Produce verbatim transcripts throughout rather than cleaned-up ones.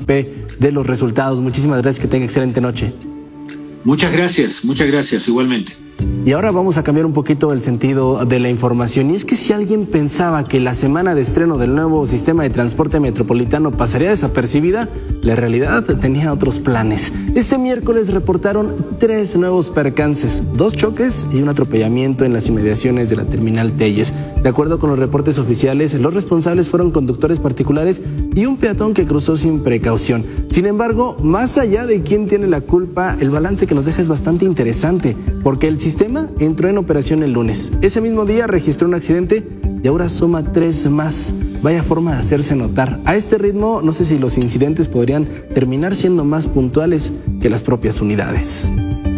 participé de los resultados. Muchísimas gracias, que tenga excelente noche. Muchas gracias, muchas gracias, igualmente. Y ahora vamos a cambiar un poquito el sentido de la información. Y es que si alguien pensaba que la semana de estreno del nuevo sistema de transporte metropolitano pasaría desapercibida, la realidad tenía otros planes. Este miércoles reportaron tres nuevos percances, dos choques y un atropellamiento en las inmediaciones de la terminal Telles. De acuerdo con los reportes oficiales, los responsables fueron conductores particulares y un peatón que cruzó sin precaución. Sin embargo, más allá de quién tiene la culpa, el balance que nos deja es bastante interesante, porque el sistema entró en operación el lunes. Ese mismo día registró un accidente y ahora suma tres más. Vaya forma de hacerse notar. A este ritmo, no sé si los incidentes podrían terminar siendo más puntuales que las propias unidades.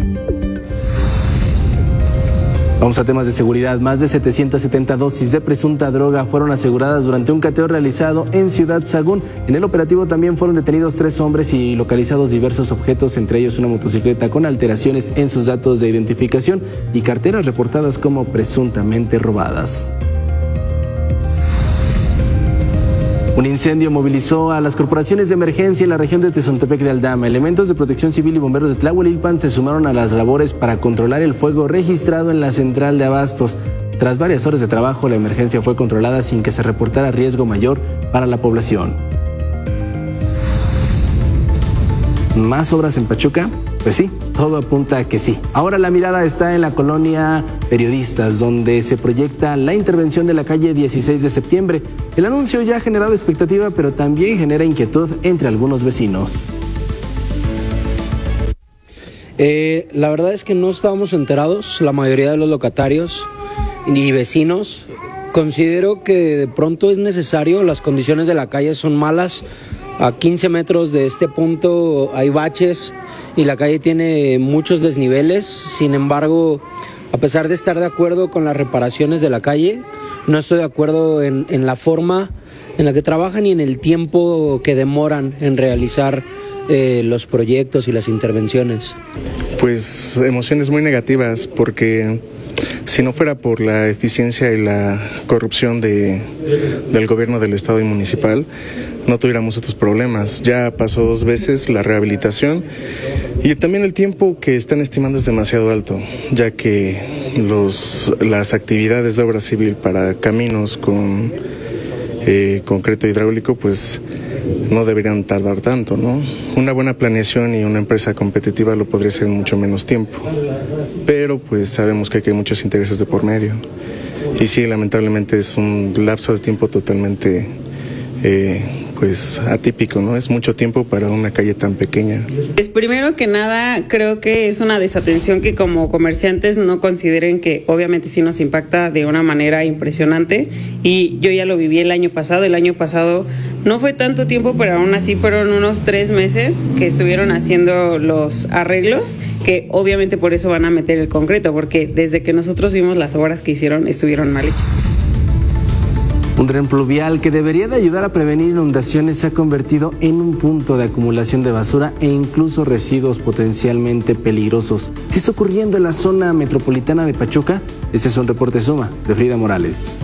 Vamos a temas de seguridad. Más de setecientas setenta dosis de presunta droga fueron aseguradas durante un cateo realizado en Ciudad Sagún. En el operativo también fueron detenidos tres hombres y localizados diversos objetos, entre ellos una motocicleta con alteraciones en sus datos de identificación y carteras reportadas como presuntamente robadas. Un incendio movilizó a las corporaciones de emergencia en la región de Tezontepec de Aldama. Elementos de protección civil y bomberos de Tlahuelilpan se sumaron a las labores para controlar el fuego registrado en la central de abastos. Tras varias horas de trabajo, la emergencia fue controlada sin que se reportara riesgo mayor para la población. ¿Más obras en Pachuca? Pues sí, todo apunta a que sí. Ahora la mirada está en la colonia Periodistas, donde se proyecta la intervención de la calle dieciséis de septiembre. El anuncio ya ha generado expectativa, pero también genera inquietud entre algunos vecinos. Eh, la verdad es que no estábamos enterados, la mayoría de los locatarios y vecinos. Considero que de pronto es necesario, las condiciones de la calle son malas. A quince metros de este punto hay baches y la calle tiene muchos desniveles. Sin embargo, a pesar de estar de acuerdo con las reparaciones de la calle, no estoy de acuerdo en, en la forma en la que trabajan y en el tiempo que demoran en realizar eh, los proyectos y las intervenciones. Pues emociones muy negativas, porque si no fuera por la eficiencia y la corrupción de, del gobierno del estado y municipal, no tuviéramos estos problemas. Ya pasó dos veces la rehabilitación y también el tiempo que están estimando es demasiado alto, ya que los, las actividades de obra civil para caminos con eh, concreto hidráulico pues no deberían tardar tanto, ¿no? Una buena planeación y una empresa competitiva lo podría hacer en mucho menos tiempo, pero pues sabemos que aquí hay muchos intereses de por medio y sí, lamentablemente es un lapso de tiempo totalmente eh, pues atípico, ¿no? Es mucho tiempo para una calle tan pequeña. Pues primero que nada, creo que es una desatención que como comerciantes no consideren que obviamente sí nos impacta de una manera impresionante, y yo ya lo viví el año pasado. El año pasado no fue tanto tiempo, pero aún así fueron unos tres meses que estuvieron haciendo los arreglos, que obviamente por eso van a meter el concreto, porque desde que nosotros vimos las obras que hicieron estuvieron mal hechas. Un dren pluvial que debería de ayudar a prevenir inundaciones se ha convertido en un punto de acumulación de basura e incluso residuos potencialmente peligrosos. ¿Qué está ocurriendo en la zona metropolitana de Pachuca? Este es un reporte Suma de Frida Morales.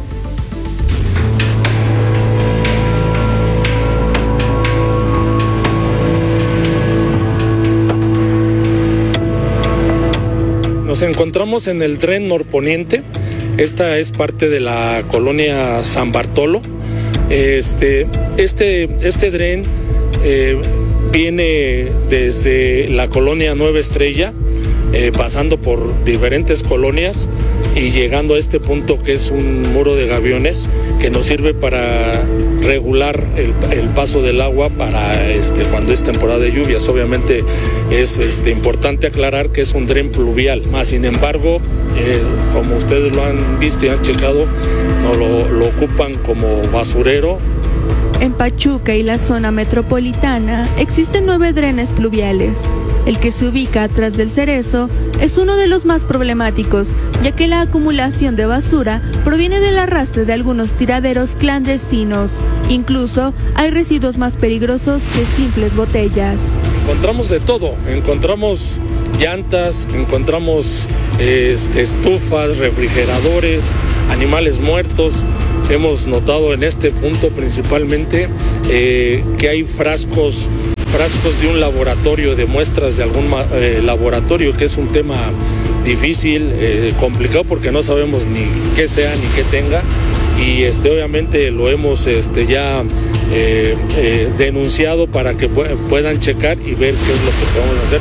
Nos encontramos en el dren norponiente. Esta es parte de la colonia San Bartolo. Este, este, este dren eh, viene desde la colonia Nueva Estrella, eh, pasando por diferentes colonias y llegando a este punto que es un muro de gaviones que nos sirve para regular el, el paso del agua para este, cuando es temporada de lluvias. Obviamente es este, importante aclarar que es un dren pluvial, más sin embargo, eh, como ustedes lo han visto y han checado, no lo, lo ocupan como basurero. En Pachuca y la zona metropolitana existen nueve drenes pluviales. El que se ubica atrás del Cerezo es uno de los más problemáticos, ya que la acumulación de basura proviene del arrastre de algunos tiraderos clandestinos. Incluso hay residuos más peligrosos que simples botellas. Encontramos de todo, encontramos llantas, encontramos este, estufas, refrigeradores, animales muertos. Hemos notado en este punto principalmente eh, que hay frascos frascos de un laboratorio, de muestras de algún eh, laboratorio, que es un tema difícil, eh, complicado, porque no sabemos ni qué sea ni qué tenga, y este, obviamente lo hemos este, ya eh, eh, denunciado para que pu- puedan checar y ver qué es lo que podemos hacer.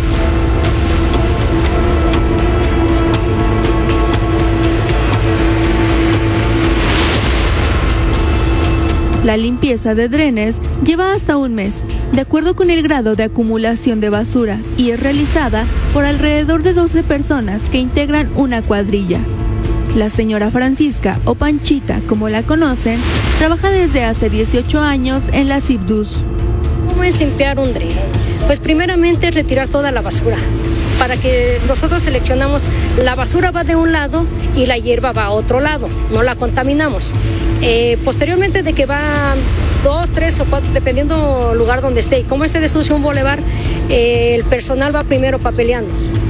La limpieza de drenes lleva hasta un mes, de acuerdo con el grado de acumulación de basura, y es realizada por alrededor de doce personas que integran una cuadrilla. La señora Francisca, o Panchita, como la conocen, trabaja desde hace dieciocho años en la CIPDUS. ¿Cómo es limpiar un dren? Pues primeramente es retirar toda la basura. Para que nosotros seleccionamos, la basura va de un lado y la hierba va a otro lado, no la contaminamos. Eh, posteriormente de que va dos, tres o cuatro, dependiendo del lugar donde esté, y como esté de sucio un bulevar, eh, el personal va primero papeleando.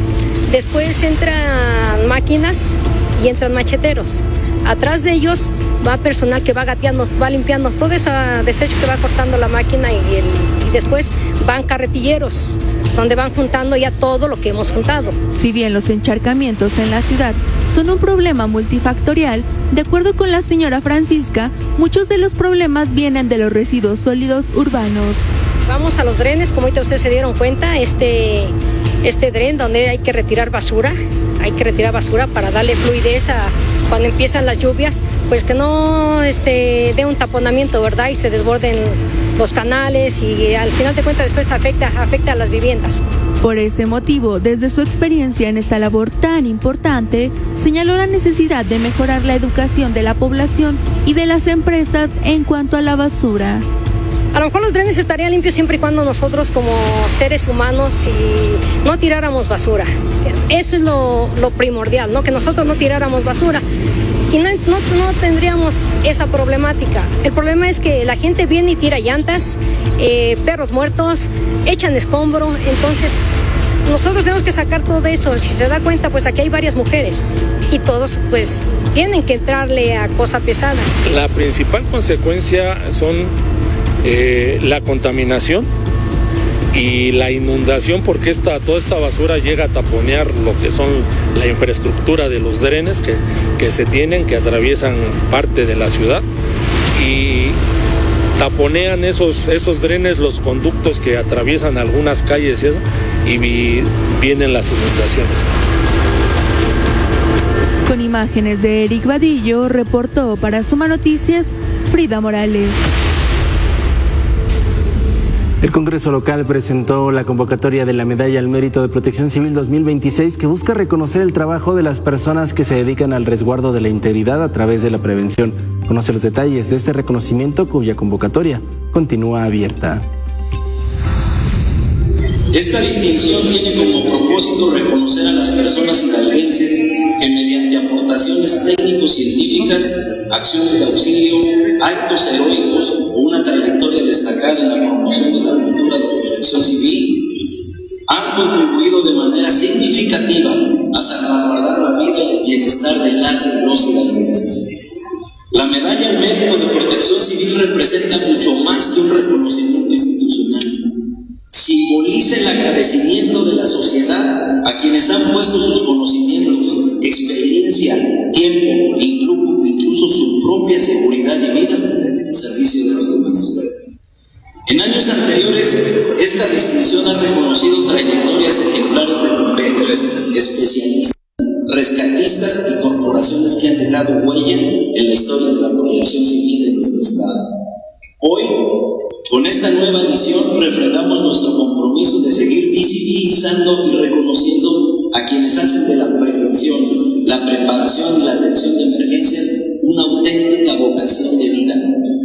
Después entran máquinas y entran macheteros. Atrás de ellos va personal que va gateando, va limpiando todo ese desecho que va cortando la máquina, y, el, y después van carretilleros, donde van juntando ya todo lo que hemos juntado. Si bien los encharcamientos en la ciudad son un problema multifactorial, de acuerdo con la señora Francisca, muchos de los problemas vienen de los residuos sólidos urbanos. Vamos a los drenes, como ahorita ustedes se dieron cuenta, este, este dren donde hay que retirar basura, hay que retirar basura para darle fluidez a cuando empiezan las lluvias, pues que no este, dé un taponamiento, ¿verdad? Y se desborden los canales, y al final de cuentas después afecta, afecta a las viviendas. Por ese motivo, desde su experiencia en esta labor tan importante, señaló la necesidad de mejorar la educación de la población y de las empresas en cuanto a la basura. A lo mejor los drenes estarían limpios siempre y cuando nosotros como seres humanos y no tiráramos basura. Eso es lo, lo primordial, ¿no? Que nosotros no tiráramos basura. Y no, no, no tendríamos esa problemática. El problema es que la gente viene y tira llantas, eh, perros muertos, echan escombro. Entonces, nosotros tenemos que sacar todo eso. Si se da cuenta, pues aquí hay varias mujeres y todos pues tienen que entrarle a cosa pesada. La principal consecuencia son eh, la contaminación y la inundación, porque esta, toda esta basura llega a taponear lo que son la infraestructura de los drenes que, que se tienen, que atraviesan parte de la ciudad, y taponean esos, esos drenes, los conductos que atraviesan algunas calles y eso, y vi, vienen las inundaciones. Con imágenes de Eric Vadillo, reportó para Suma Noticias, Frida Morales. El Congreso local presentó la convocatoria de la Medalla al Mérito de Protección Civil dos mil veintiséis, que busca reconocer el trabajo de las personas que se dedican al resguardo de la integridad a través de la prevención. Conoce los detalles de este reconocimiento, cuya convocatoria continúa abierta. Esta distinción tiene como propósito reconocer a las personas hidalguenses que mediante aportaciones técnico-científicas, acciones de auxilio, actos heroicos o una trayectoria destacada en la promoción de la cultura de protección civil han contribuido de manera significativa a salvaguardar la vida y el bienestar de las y los hidalguenses. La medalla al mérito de protección civil representa mucho más que un reconocimiento institucional. Simboliza el agradecimiento de la sociedad a quienes han puesto sus conocimientos, experiencia, tiempo, incluso su propia seguridad y vida al servicio de los demás. En años anteriores, esta distinción ha reconocido trayectorias ejemplares de bomberos, especialistas, rescatistas y corporaciones que han dejado huella en la historia de la protección civil de nuestro Estado. Hoy, con esta nueva edición, refrendamos nuestro compromiso de seguir visibilizando y reconociendo a quienes hacen de la prevención, la preparación y la atención de emergencias una auténtica vocación de vida.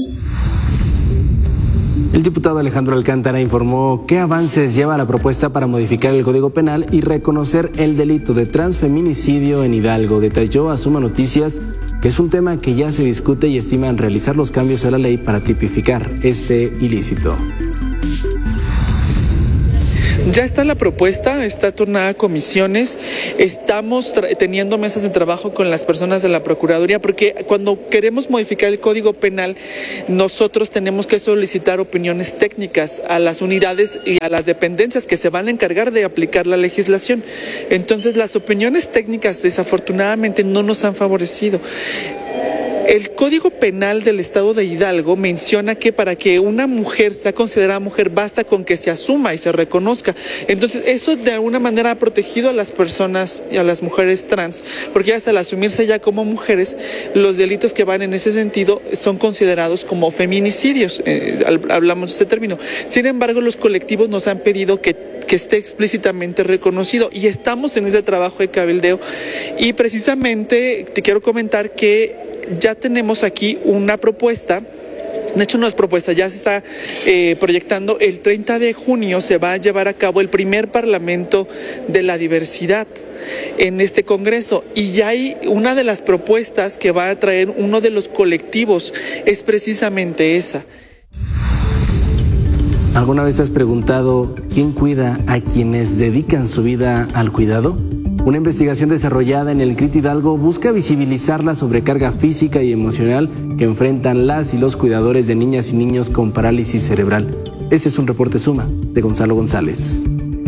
El diputado Alejandro Alcántara informó qué avances lleva la propuesta para modificar el Código Penal y reconocer el delito de transfeminicidio en Hidalgo. Detalló a Suma Noticias que es un tema que ya se discute y estiman realizar los cambios a la ley para tipificar este ilícito. Ya está la propuesta, está turnada a comisiones, estamos teniendo mesas de trabajo con las personas de la Procuraduría, porque cuando queremos modificar el Código Penal, nosotros tenemos que solicitar opiniones técnicas a las unidades y a las dependencias que se van a encargar de aplicar la legislación. Entonces, las opiniones técnicas desafortunadamente no nos han favorecido. El Código Penal del Estado de Hidalgo menciona que para que una mujer sea considerada mujer basta con que se asuma y se reconozca. Entonces, eso de alguna manera ha protegido a las personas y a las mujeres trans, porque hasta al asumirse ya como mujeres, los delitos que van en ese sentido son considerados como feminicidios. Eh, hablamos de ese término. Sin embargo, los colectivos nos han pedido que que esté explícitamente reconocido y estamos en ese trabajo de cabildeo y precisamente te quiero comentar que ya tenemos aquí una propuesta. De hecho, no es propuesta, ya se está eh, proyectando. El treinta de junio se va a llevar a cabo el primer Parlamento de la Diversidad en este Congreso y ya hay una de las propuestas que va a traer uno de los colectivos, es precisamente esa. ¿Alguna vez te has preguntado quién cuida a quienes dedican su vida al cuidado? Una investigación desarrollada en el C R I T Hidalgo busca visibilizar la sobrecarga física y emocional que enfrentan las y los cuidadores de niñas y niños con parálisis cerebral. Este es un reporte Suma de Gonzalo González.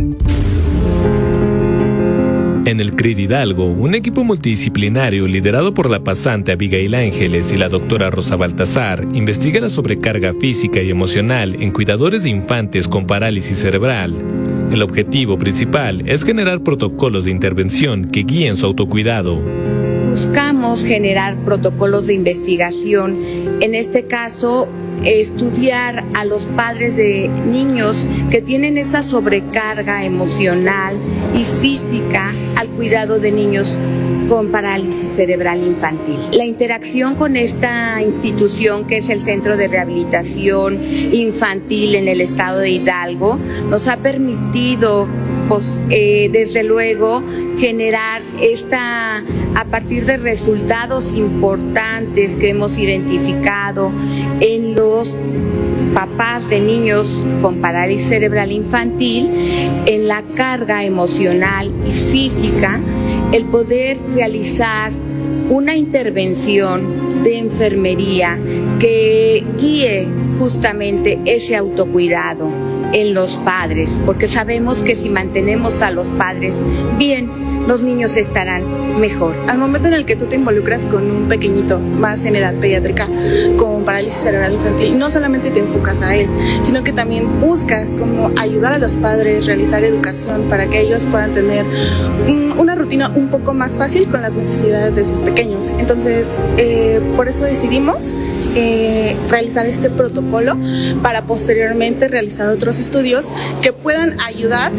En el C R I T Hidalgo, un equipo multidisciplinario liderado por la pasante Abigail Ángeles y la doctora Rosa Baltazar investiga la sobrecarga física y emocional en cuidadores de infantes con parálisis cerebral. El objetivo principal es generar protocolos de intervención que guíen su autocuidado. Buscamos generar protocolos de investigación, en este caso estudiar a los padres de niños que tienen esa sobrecarga emocional y física al cuidado de niños con parálisis cerebral infantil. La interacción con esta institución, que es el Centro de Rehabilitación Infantil en el estado de Hidalgo, nos ha permitido pues, eh, desde luego generar esta, a partir de resultados importantes que hemos identificado en los papás de niños con parálisis cerebral infantil, en la carga emocional y física, el poder realizar una intervención de enfermería que guíe justamente ese autocuidado en los padres, porque sabemos que si mantenemos a los padres bien, los niños estarán mejor. Al momento en el que tú te involucras con un pequeñito más en edad pediátrica con parálisis cerebral infantil, no solamente te enfocas a él, sino que también buscas cómo ayudar a los padres, realizar educación para que ellos puedan tener una rutina un poco más fácil con las necesidades de sus pequeños. Entonces, eh, por eso decidimos Eh, realizar este protocolo para posteriormente realizar otros estudios que puedan ayudar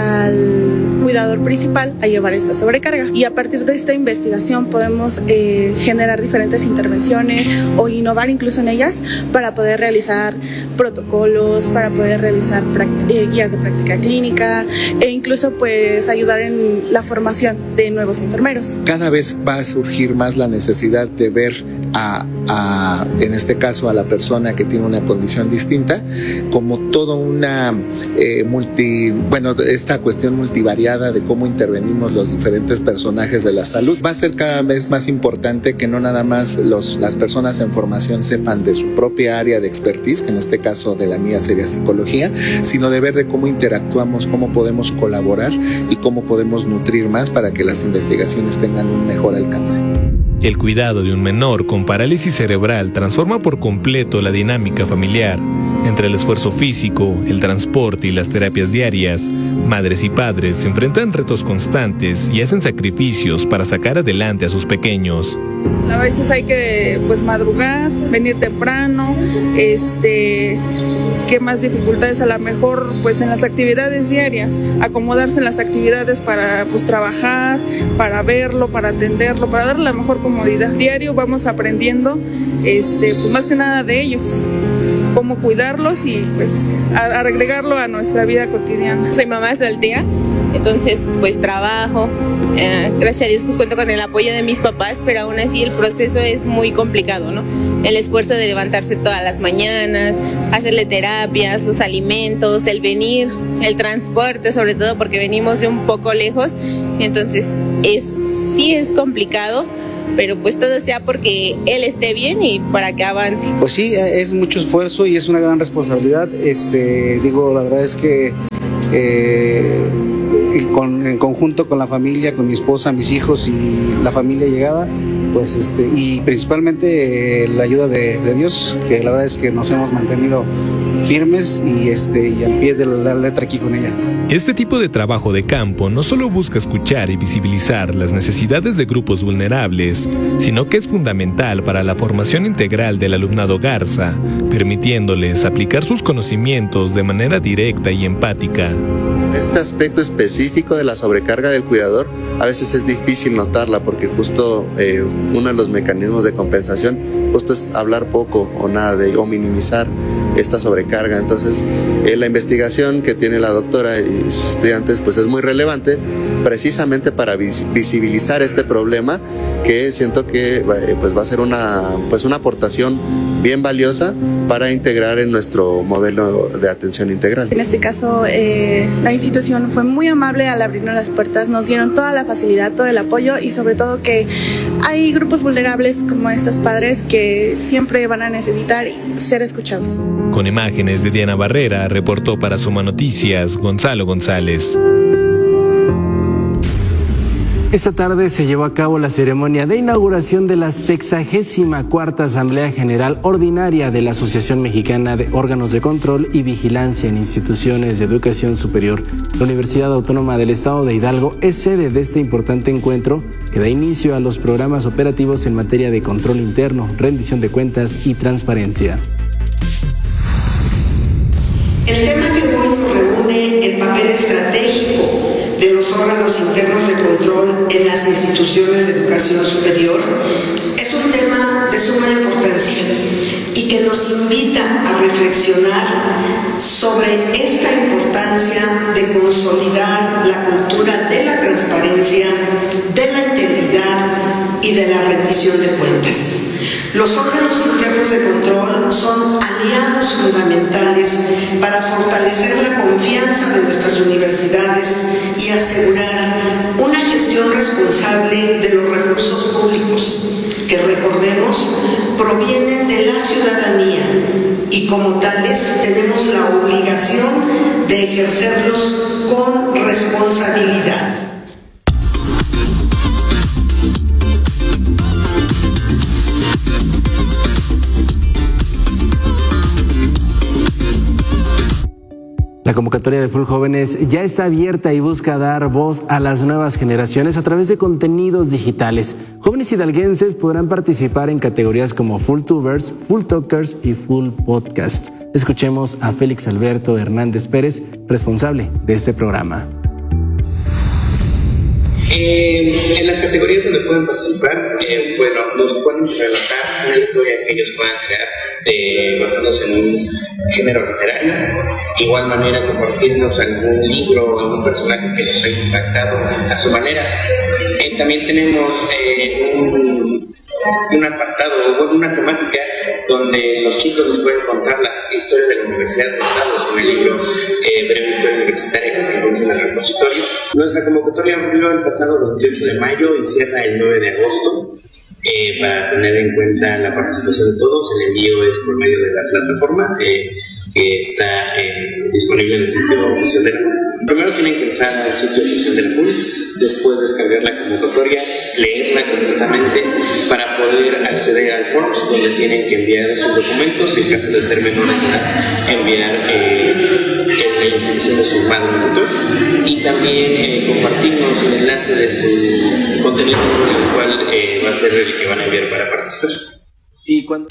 al cuidador principal a llevar esta sobrecarga, y a partir de esta investigación podemos eh, generar diferentes intervenciones o innovar incluso en ellas para poder realizar protocolos, para poder realizar eh, guías de práctica clínica e incluso pues ayudar en la formación de nuevos enfermeros. Cada vez va a surgir más la necesidad de ver a, a en este caso a la persona que tiene una condición distinta como toda una eh, multi, bueno, esta cuestión multivariada de cómo intervenimos los diferentes personajes de la salud. Va a ser cada vez más importante que no nada más los, las personas en formación sepan de su propia área de expertise, que en este caso de la mía sería psicología, sino de ver de cómo interactuamos, cómo podemos colaborar y cómo podemos nutrir más para que las investigaciones tengan un mejor alcance. El cuidado de un menor con parálisis cerebral transforma por completo la dinámica familiar. Entre el esfuerzo físico, el transporte y las terapias diarias, madres y padres se enfrentan retos constantes y hacen sacrificios para sacar adelante a sus pequeños. A veces hay que pues madrugar, venir temprano, este, qué más dificultades, a lo mejor pues en las actividades diarias, acomodarse en las actividades para pues trabajar, para verlo, para atenderlo, para darle la mejor comodidad. Diario vamos aprendiendo este, pues más que nada de ellos, cómo cuidarlos y pues a, a agregarlo a nuestra vida cotidiana. Soy mamá soltera Entonces, pues trabajo, eh, gracias a Dios pues cuento con el apoyo de mis papás, pero aún así el proceso es muy complicado, ¿no? El esfuerzo de levantarse todas las mañanas, hacerle terapias, los alimentos, el venir, el transporte, sobre todo porque venimos de un poco lejos, entonces es, sí es complicado, pero pues todo sea porque él esté bien y para que avance. Pues sí, es mucho esfuerzo y es una gran responsabilidad. Este, digo, la verdad es que eh, con, en conjunto con la familia, con mi esposa, mis hijos y la familia llegada, pues este, y principalmente eh, la ayuda de, de Dios, que la verdad es que nos hemos mantenido firmes y, este, y al pie de la letra aquí con ella. Este tipo de trabajo de campo no solo busca escuchar y visibilizar las necesidades de grupos vulnerables, sino que es fundamental para la formación integral del alumnado Garza, permitiéndoles aplicar sus conocimientos de manera directa y empática. Este aspecto específico de la sobrecarga del cuidador a veces es difícil notarla porque justo eh, uno de los mecanismos de compensación justo es hablar poco o nada de, o minimizar esta sobrecarga. Entonces eh, la investigación que tiene la doctora y sus estudiantes pues es muy relevante precisamente para vis visibilizar este problema, que siento que eh, pues va a ser una, pues una aportación bien valiosa para integrar en nuestro modelo de atención integral. En este caso eh, la institución fue muy amable al abrirnos las puertas, nos dieron toda la facilidad, todo el apoyo y sobre todo que hay grupos vulnerables como estos padres que siempre van a necesitar ser escuchados. Con imágenes de Diana Barrera, reportó para Suma Noticias Gonzalo González. Esta tarde se llevó a cabo la ceremonia de inauguración de la sexagésima cuarta Asamblea General Ordinaria de la Asociación Mexicana de Órganos de Control y Vigilancia en Instituciones de Educación Superior. La Universidad Autónoma del Estado de Hidalgo es sede de este importante encuentro que da inicio a los programas operativos en materia de control interno, rendición de cuentas y transparencia. El tema que hoy nos reúne, el papel estratégico de los órganos internos de control en las instituciones de educación superior, es un tema de suma importancia y que nos invita a reflexionar sobre esta importancia de consolidar la cultura de la transparencia, de la integridad y de la rendición de cuentas. Los órganos internos de control son aliados fundamentales para fortalecer la confianza de nuestras universidades y asegurar una gestión responsable de los recursos públicos, que recordemos, provienen de la ciudadanía y como tales tenemos la obligación de ejercerlos con responsabilidad. La convocatoria de Full Jóvenes ya está abierta y busca dar voz a las nuevas generaciones a través de contenidos digitales. Jóvenes hidalguenses podrán participar en categorías como Full Tubers, Full Talkers y Full Podcast. Escuchemos a Félix Alberto Hernández Pérez, responsable de este programa. Eh, en las categorías donde pueden participar, eh, bueno, nos pueden relatar una historia que ellos puedan crear eh, basándose en un género literario. De igual manera, compartirnos algún libro o algún personaje que nos haya impactado a su manera. Eh, también tenemos eh, un, un apartado, una temática donde los chicos nos pueden contar las historias de la universidad basados en el libro eh, Breve Historia Universitaria que se encuentra en el repositorio. Nuestra convocatoria abrió el pasado veintiocho de mayo y cierra el nueve de agosto. Eh, para tener en cuenta la participación de todos, el envío es por medio de la plataforma eh, que está eh, disponible en el sitio oficial de la F U N. Primero tienen que entrar al sitio oficial de la F U N, después descargar la convocatoria, leerla completamente para poder acceder al forms donde tienen que enviar sus documentos, en caso de ser menores de edad, enviar eh, la identificación de su padre o tutor y también eh, compartirnos el enlace de su contenido, el cual eh, va a ser el que van a enviar para participar. ¿Y cuándo?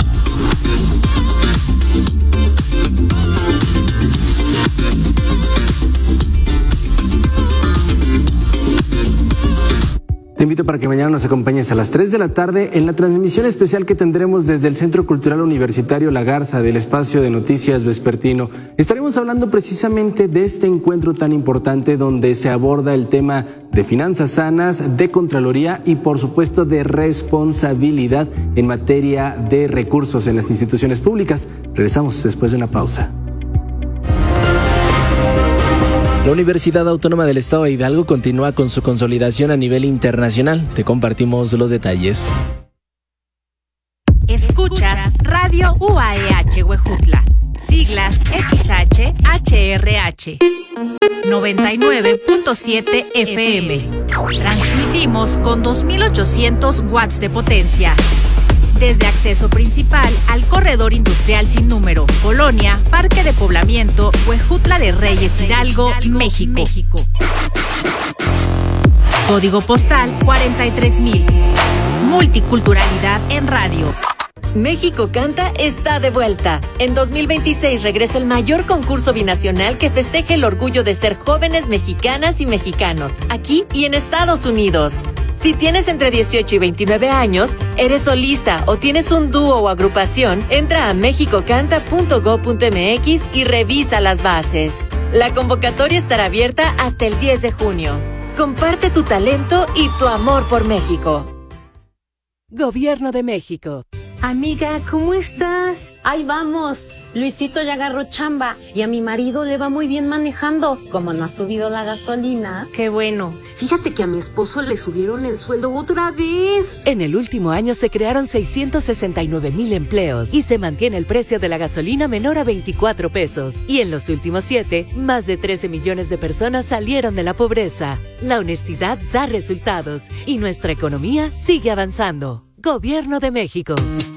Te invito para que mañana nos acompañes a las tres de la tarde en la transmisión especial que tendremos desde el Centro Cultural Universitario La Garza del espacio de noticias vespertino. Estaremos hablando precisamente de este encuentro tan importante donde se aborda el tema de finanzas sanas, de Contraloría y por supuesto de responsabilidad en materia de recursos en las instituciones públicas. Regresamos después de una pausa. La Universidad Autónoma del Estado de Hidalgo continúa con su consolidación a nivel internacional. Te compartimos los detalles. Escuchas Radio U A E H Huejutla, siglas X H H R H, noventa y nueve punto siete F M. Transmitimos con dos mil ochocientos watts de potencia. Desde acceso principal al corredor industrial sin número, Colonia, Parque de Poblamiento, Huejutla de Reyes, Hidalgo, México. Código postal cuarenta y tres mil. Multiculturalidad en radio. México Canta está de vuelta. En dos mil veintiséis regresa el mayor concurso binacional que festeja el orgullo de ser jóvenes mexicanas y mexicanos, aquí y en Estados Unidos. Si tienes entre dieciocho y veintinueve años, eres solista o tienes un dúo o agrupación, entra a mexico canta punto gob punto m x y revisa las bases. La convocatoria estará abierta hasta el diez de junio. Comparte tu talento y tu amor por México. Gobierno de México. Amiga, ¿cómo estás? Ahí vamos. Luisito ya agarró chamba y a mi marido le va muy bien manejando. Como no ha subido la gasolina. Qué bueno. Fíjate que a mi esposo le subieron el sueldo otra vez. En el último año se crearon seiscientos sesenta y nueve mil empleos y se mantiene el precio de la gasolina menor a veinticuatro pesos. Y en los últimos siete, más de trece millones de personas salieron de la pobreza. La honestidad da resultados y nuestra economía sigue avanzando. Gobierno de México.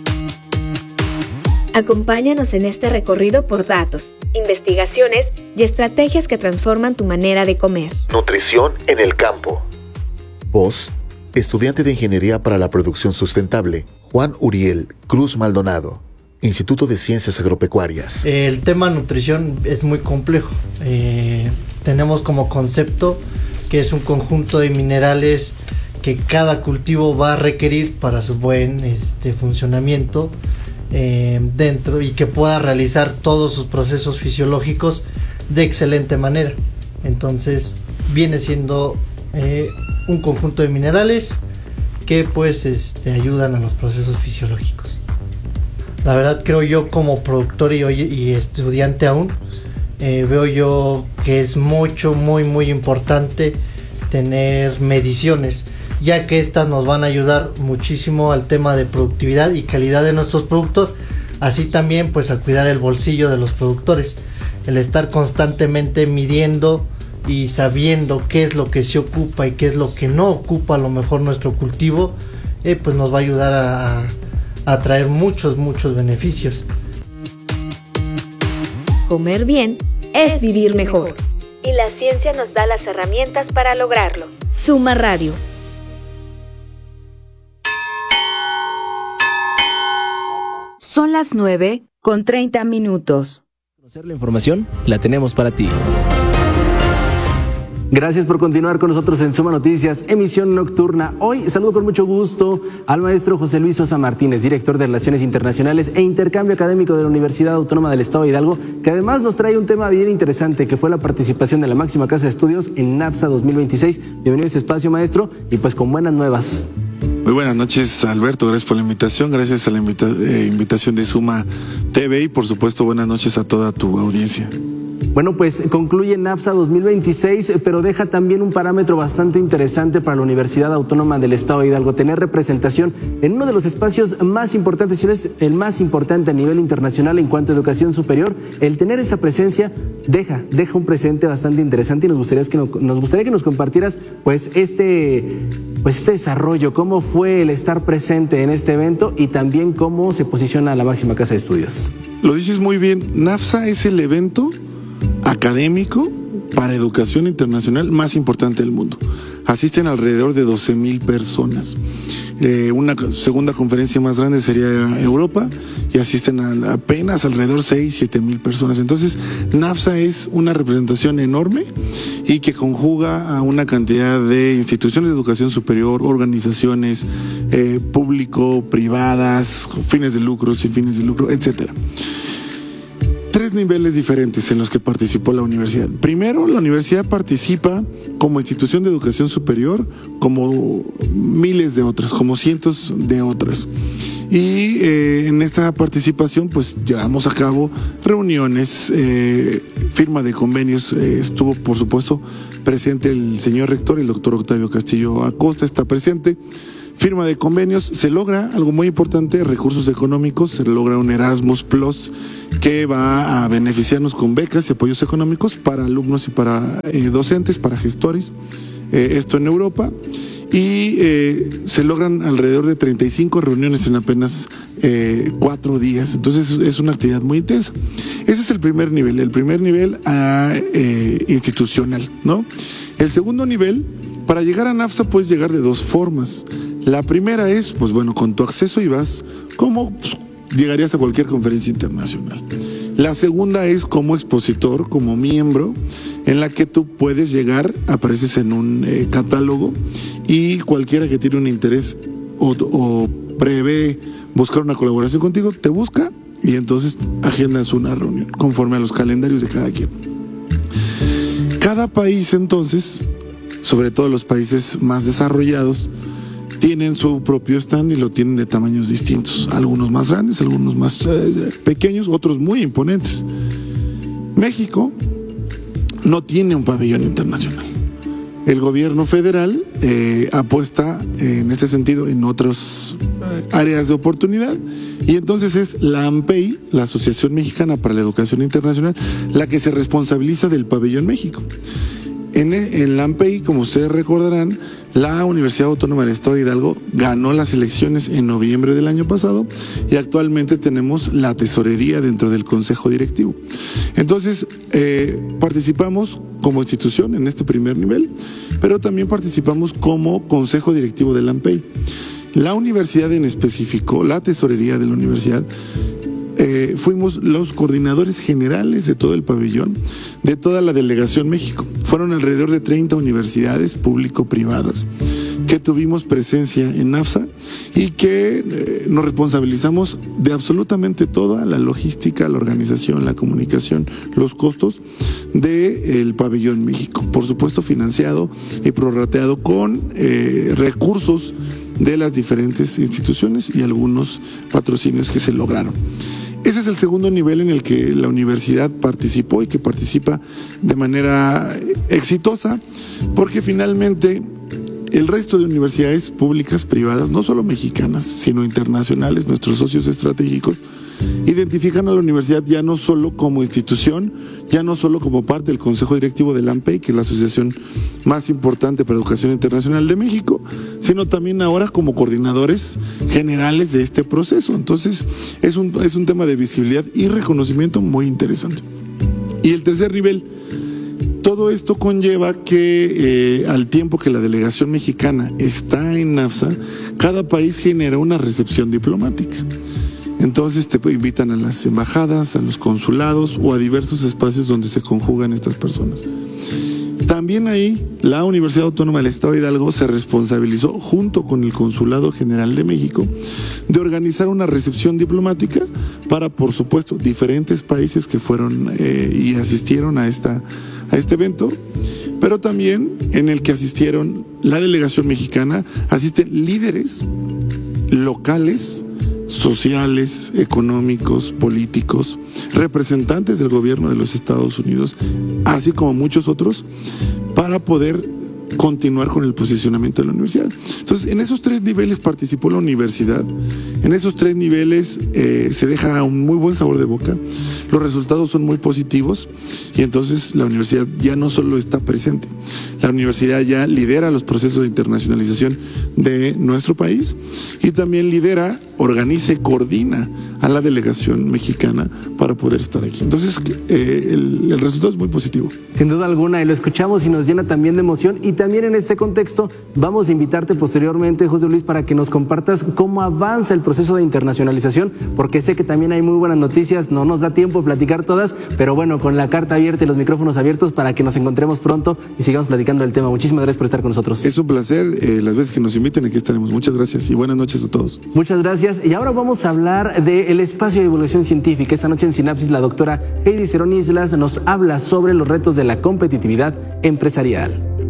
Acompáñanos en este recorrido por datos, investigaciones y estrategias que transforman tu manera de comer. Nutrición en el campo. Voz, estudiante de Ingeniería para la Producción Sustentable, Juan Uriel Cruz Maldonado, Instituto de Ciencias Agropecuarias. El tema nutrición es muy complejo. Eh, tenemos como concepto que es un conjunto de minerales que cada cultivo va a requerir para su buen este, funcionamiento eh, dentro y que pueda realizar todos sus procesos fisiológicos de excelente manera. Entonces viene siendo eh, un conjunto de minerales que pues este, ayudan a los procesos fisiológicos. La verdad creo yo como productor y, y estudiante aún, eh, veo yo que es mucho, muy, muy importante tener mediciones, ya que estas nos van a ayudar muchísimo al tema de productividad y calidad de nuestros productos, así también pues a cuidar el bolsillo de los productores. El estar constantemente midiendo y sabiendo qué es lo que se ocupa y qué es lo que no ocupa a lo mejor nuestro cultivo, eh, pues nos va a ayudar a, a traer muchos, muchos beneficios. Comer bien es vivir mejor. Y la ciencia nos da las herramientas para lograrlo. Suma Radio. Son las nueve con treinta minutos. Conocer la información la tenemos para ti. Gracias por continuar con nosotros en Suma Noticias, emisión nocturna. Hoy saludo con mucho gusto al maestro José Luis Sosa Martínez, director de Relaciones Internacionales e Intercambio Académico de la Universidad Autónoma del Estado de Hidalgo, que además nos trae un tema bien interesante, que fue la participación de la máxima casa de estudios en NAFSA dos mil veintiséis. Bienvenido a este espacio, maestro, y pues con buenas nuevas. Muy buenas noches, Alberto, gracias por la invitación, gracias a la invita eh, invitación de Suma T V y por supuesto buenas noches a toda tu audiencia. Bueno, pues concluye NAFSA dos mil veintiséis, pero deja también un parámetro bastante interesante para la Universidad Autónoma del Estado de Hidalgo, tener representación en uno de los espacios más importantes, si no es el más importante a nivel internacional en cuanto a educación superior. El tener esa presencia deja, deja un presente bastante interesante y nos gustaría que nos, nos gustaría que nos compartieras pues este, pues este desarrollo, cómo fue el estar presente en este evento y también cómo se posiciona la máxima casa de estudios. Lo dices muy bien, NAFSA es el evento académico para educación internacional más importante del mundo. Asisten alrededor de doce mil personas. Eh, una segunda conferencia más grande sería Europa y asisten a, apenas alrededor seis, siete mil personas. Entonces, NAFSA es una representación enorme y que conjuga a una cantidad de instituciones de educación superior, organizaciones eh, público, privadas, fines de lucro, sin fines de lucro, etcétera. Tres niveles diferentes en los que participó la universidad. Primero, la universidad participa como institución de educación superior, como miles de otras, como cientos de otras. Y eh, en esta participación, pues llevamos a cabo reuniones, eh, firma de convenios. Eh, estuvo, por supuesto, presente el señor rector, el doctor Octavio Castillo Acosta, está presente. Firma de convenios, se logra algo muy importante, recursos económicos, se logra un Erasmus Plus que va a beneficiarnos con becas y apoyos económicos para alumnos y para eh, docentes, para gestores, eh, esto en Europa, y eh, se logran alrededor de treinta y cinco reuniones en apenas eh, cuatro días, entonces es una actividad muy intensa. Ese es el primer nivel, el primer nivel a, eh, institucional, ¿no? El segundo nivel, para llegar a NAFSA puedes llegar de dos formas. La primera es, pues bueno, con tu acceso y vas como pues, llegarías a cualquier conferencia internacional. La segunda es como expositor, como miembro, en la que tú puedes llegar, apareces en un eh, catálogo y cualquiera que tiene un interés o, o prevé buscar una colaboración contigo, te busca y entonces agendas una reunión conforme a los calendarios de cada quien. Cada país entonces, sobre todo los países más desarrollados, tienen su propio stand y lo tienen de tamaños distintos, algunos más grandes, algunos más eh, pequeños, otros muy imponentes. México no tiene un pabellón internacional. El gobierno federal eh, apuesta eh, en ese sentido en otras eh, áreas de oportunidad y entonces es la AMPEI, la Asociación Mexicana para la Educación Internacional, la que se responsabiliza del pabellón México. En, en la AMPEI, como ustedes recordarán, la Universidad Autónoma del Estado de Hidalgo ganó las elecciones en noviembre del año pasado y actualmente tenemos la tesorería dentro del Consejo Directivo. Entonces, eh, participamos como institución en este primer nivel, pero también participamos como Consejo Directivo de la AMPEI. La universidad en específico, la tesorería de la universidad, Eh, fuimos los coordinadores generales de todo el pabellón, de toda la delegación México. Fueron alrededor de treinta universidades público-privadas que tuvimos presencia en NAFSA y que eh, nos responsabilizamos de absolutamente toda la logística, la organización, la comunicación, los costos del pabellón México. Por supuesto, financiado y prorrateado con eh, recursos de las diferentes instituciones y algunos patrocinios que se lograron. Ese es el segundo nivel en el que la universidad participó y que participa de manera exitosa, porque finalmente el resto de universidades públicas, privadas, no solo mexicanas, sino internacionales, nuestros socios estratégicos, identifican a la universidad ya no solo como institución, ya no solo como parte del Consejo Directivo de la AMPEI, que es la asociación más importante para educación internacional de México, sino también ahora como coordinadores generales de este proceso. Entonces, es un, es un tema de visibilidad y reconocimiento muy interesante. Y el tercer nivel, todo esto conlleva que eh, al tiempo que la delegación mexicana está en NAFSA, cada país genera una recepción diplomática. Entonces te invitan a las embajadas, a los consulados o a diversos espacios donde se conjugan estas personas. También ahí la Universidad Autónoma del Estado de Hidalgo se responsabilizó junto con el Consulado General de México de organizar una recepción diplomática para, por supuesto, diferentes países que fueron eh, y asistieron a, esta, a este evento, pero también en el que asistieron la delegación mexicana, asisten líderes locales, sociales, económicos, políticos, representantes del gobierno de los Estados Unidos, así como muchos otros, para poder continuar con el posicionamiento de la universidad. Entonces, en esos tres niveles participó la universidad, en esos tres niveles eh, se deja un muy buen sabor de boca, los resultados son muy positivos y entonces la universidad ya no solo está presente, la universidad ya lidera los procesos de internacionalización de nuestro país y también lidera organiza y coordina a la delegación mexicana para poder estar aquí. Entonces, eh, el, el resultado es muy positivo. Sin duda alguna, y lo escuchamos y nos llena también de emoción. Y también en este contexto vamos a invitarte posteriormente, José Luis, para que nos compartas cómo avanza el proceso de internacionalización, porque sé que también hay muy buenas noticias, no nos da tiempo de platicar todas, pero bueno, con la carta abierta y los micrófonos abiertos para que nos encontremos pronto y sigamos platicando del tema. Muchísimas gracias por estar con nosotros. Es un placer, eh, las veces que nos inviten aquí estaremos. Muchas gracias y buenas noches a todos. Muchas gracias. Y ahora vamos a hablar del espacio de divulgación científica. Esta noche en Sinapsis la doctora Heidi Cerón Islas nos habla sobre los retos de la competitividad empresarial.